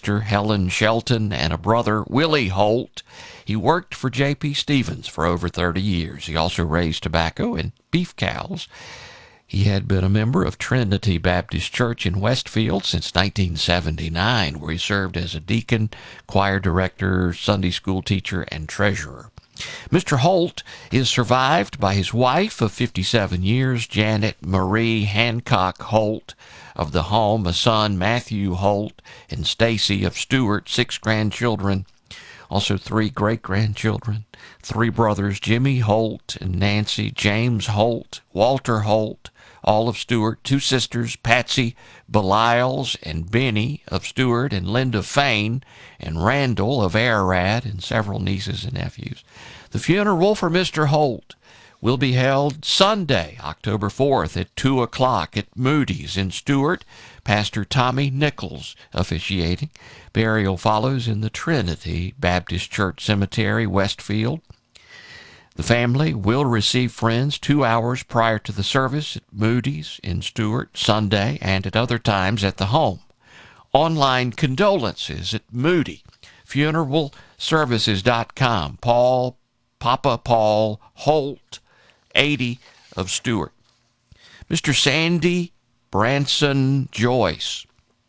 sister Helen Shelton, and a brother, Willie Holt. He worked for J.P. Stevens for over 30 years. He also raised tobacco and beef cows. He had been a member of Trinity Baptist Church in Westfield since 1979, where he served as a deacon, choir director, Sunday school teacher, and treasurer. Mr. Holt is survived by his wife of 57 years, Janet Marie Hancock Holt, of the home, a son, Matthew Holt, and Stacy of Stewart, 6 grandchildren, also 3 great-grandchildren, 3 brothers, Jimmy Holt and Nancy, James Holt, Walter Holt, all of Stewart, 2 sisters, Patsy Belials and Benny of Stewart, and Linda Fain and Randall of Ararat, and several nieces and nephews. The funeral for Mr. Holt will be held Sunday, October 4th at 2 o'clock at Moody's in Stewart. Pastor Tommy Nichols officiating. Burial follows in the Trinity Baptist Church Cemetery, Westfield. The family will receive friends 2 hours prior to the service at Moody's in Stewart Sunday, and at other times at the home. Online condolences at Moody. Funeralservices.com. Papa Paul Holt, 80 of Stewart. Mr. Sandy Branson Joyce.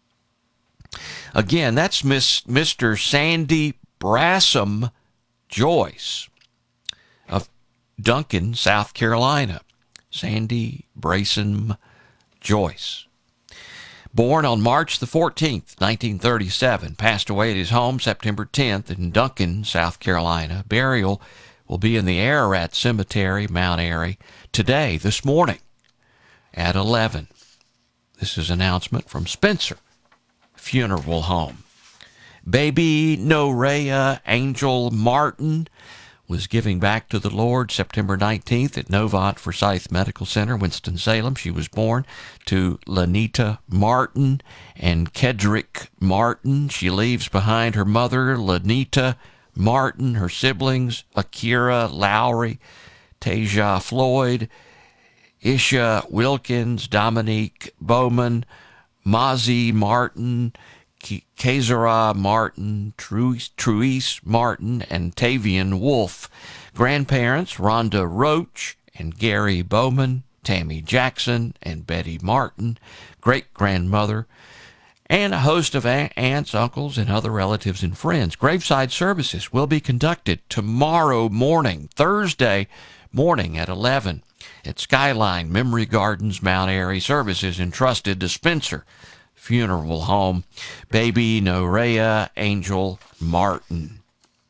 Again, that's Mr. Sandy Brassam Joyce of Duncan, South Carolina. Sandy Brassam Joyce. Born on March the 14th, 1937. Passed away at his home September 10th in Duncan, South Carolina. Burial will be in the Ararat Cemetery, Mount Airy, today, this morning, at 11. This is an announcement from Spencer Funeral Home. Baby Norea Angel Martin was giving back to the Lord September 19th at Novant Forsyth Medical Center, Winston-Salem. She was born to Lanita Martin and Kedrick Martin. She leaves behind her mother, Lanita Martin, her siblings, Akira Lowry, Tasia Floyd, Isha Wilkins, Dominique Bowman, Mozzie Martin, Kezara Martin, Truice Martin, and Tavian Wolf. Grandparents, Rhonda Roach and Gary Bowman, Tammy Jackson and Betty Martin. Great-grandmother, and a host of aunts, uncles, and other relatives and friends. Graveside services will be conducted tomorrow morning, Thursday morning at 11 at Skyline Memory Gardens, Mount Airy. Services entrusted to Spencer Funeral Home. Baby Norea Angel Martin.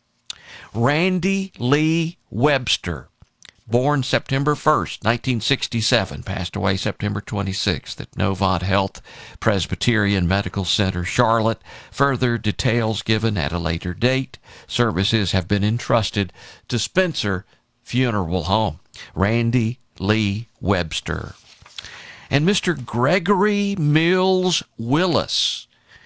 Randy Lee Webster, born September 1st, 1967, passed away September 26th at Novant Health Presbyterian Medical Center, Charlotte. Further details given at a later date. Services have been entrusted to Spencer Funeral Home. Randy Lee Webster. And Mr. Gregory Mills Willis,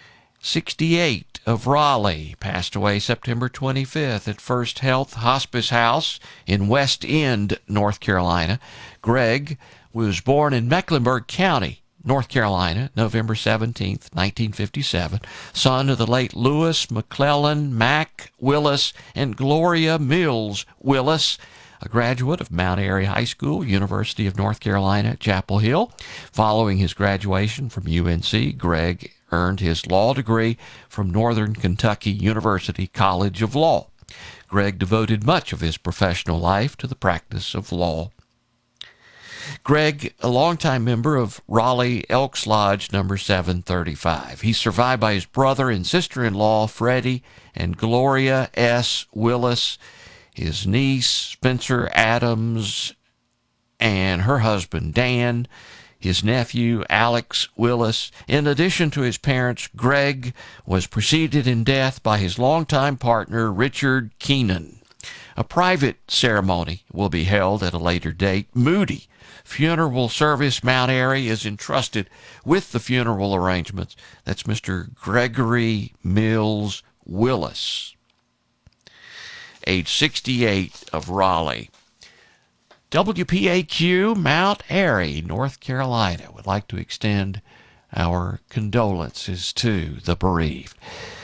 68, of Raleigh, passed away September 25th at First Health Hospice House in West End, North Carolina. Greg was born in Mecklenburg County, North Carolina, November 17th, 1957, son of the late Lewis McClellan Mack Willis and Gloria Mills Willis, a graduate of Mount Airy High School, University of North Carolina, Chapel Hill. Following his graduation from UNC, Greg earned his law degree from Northern Kentucky University College of Law. Greg devoted much of his professional life to the practice of law. Greg, a longtime member of Raleigh Elks Lodge number 735. He's survived by his brother and sister-in-law, Freddie and Gloria S. Willis, his niece, Spencer Adams, and her husband, Dan, his nephew, Alex Willis. In addition to his parents, Greg was preceded in death by his longtime partner, Richard Keenan. A private ceremony will be held at a later date. Moody Funeral Service, Mount Airy, is entrusted with the funeral arrangements. That's Mr. Gregory Mills Willis, age 68, of Raleigh. WPAQ, Mount Airy, North Carolina, would like to extend our condolences to the bereaved.